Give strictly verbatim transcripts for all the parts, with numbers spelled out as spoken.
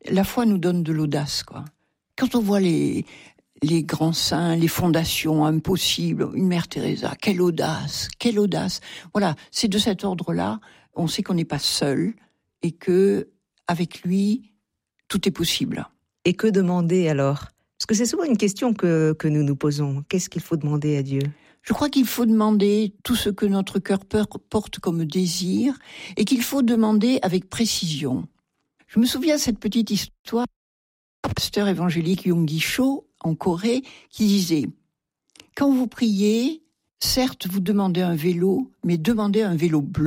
la foi nous donne de l'audace, quoi. Quand on voit les, les grands saints, les fondations impossibles, une Mère Teresa, quelle audace, quelle audace. Voilà, c'est de cet ordre-là, on sait qu'on n'est pas seul et que avec lui, tout est possible. Et que demander alors ? Parce que c'est souvent une question que, que nous nous posons. Qu'est-ce qu'il faut demander à Dieu ? Je crois qu'il faut demander tout ce que notre cœur porte comme désir et qu'il faut demander avec précision. Je me souviens de cette petite histoire du pasteur évangélique Yonggi Cho en Corée qui disait « Quand vous priez, certes vous demandez un vélo, mais demandez un vélo bleu. »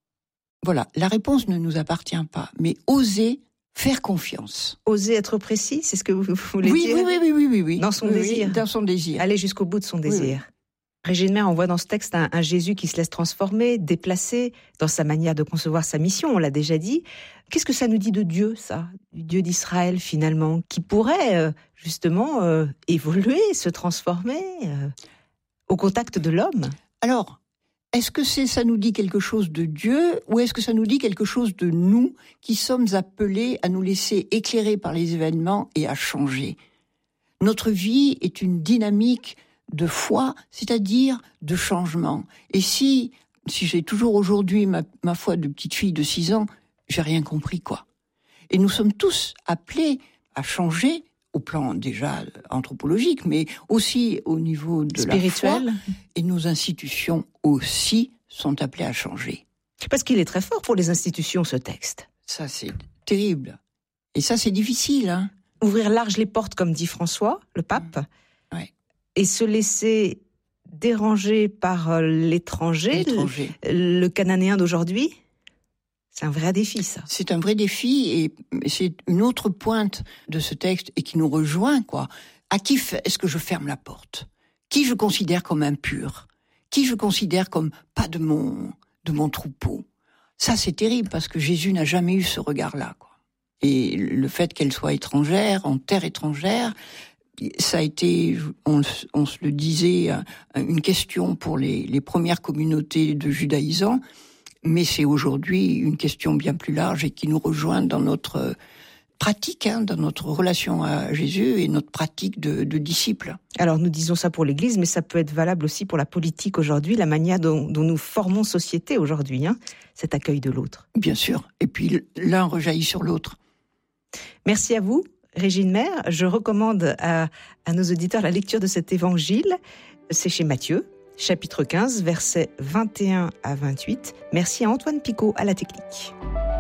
Voilà, la réponse ne nous appartient pas, mais osez faire confiance. Oser être précis, c'est ce que vous voulez oui, dire ? Oui, oui, oui, oui, oui, oui. Dans son oui, désir. Oui, dans son désir. Aller jusqu'au bout de son désir. Oui. Régine Maire, on voit dans ce texte un, un Jésus qui se laisse transformer, déplacer dans sa manière de concevoir sa mission, on l'a déjà dit. Qu'est-ce que ça nous dit de Dieu, ça ? Du Dieu d'Israël, finalement, qui pourrait, euh, justement, euh, évoluer, se transformer euh, au contact de l'homme ? Alors, est-ce que c'est, ça nous dit quelque chose de Dieu ou est-ce que ça nous dit quelque chose de nous qui sommes appelés à nous laisser éclairer par les événements et à changer ? Notre vie est une dynamique de foi, c'est-à-dire de changement. Et si, si j'ai toujours aujourd'hui ma, ma foi de petite fille de six ans, j'ai rien compris, quoi. Et nous sommes tous appelés à changer au plan déjà anthropologique, mais aussi au niveau de spirituel. La foi. Et nos institutions aussi sont appelées à changer. Parce qu'il est très fort pour les institutions, ce texte. Ça, c'est terrible. Et ça, c'est difficile. Hein. Ouvrir large les portes, comme dit François, le pape, mmh. ouais. et se laisser déranger par l'étranger, l'étranger. Le, le cananéen d'aujourd'hui. C'est un vrai défi, ça. C'est un vrai défi et c'est une autre pointe de ce texte et qui nous rejoint, quoi. À qui est-ce que je ferme la porte ? Qui je considère comme impur ? Qui je considère comme pas de mon, de mon troupeau ? Ça, c'est terrible parce que Jésus n'a jamais eu ce regard-là, quoi. Et le fait qu'elle soit étrangère, en terre étrangère, ça a été, on, on se le disait, une question pour les, les premières communautés de judaïsants. Mais c'est aujourd'hui une question bien plus large et qui nous rejoint dans notre pratique, hein, dans notre relation à Jésus et notre pratique de, de disciples. Alors nous disons ça pour l'Église, mais ça peut être valable aussi pour la politique aujourd'hui, la manière dont, dont nous formons société aujourd'hui, hein, cet accueil de l'autre. Bien sûr, et puis l'un rejaillit sur l'autre. Merci à vous, Régine Maire. Je recommande à, à nos auditeurs la lecture de cet évangile. C'est chez Matthieu, chapitre quinze, versets vingt et un à vingt-huit. Merci à Antoine Picot à la technique.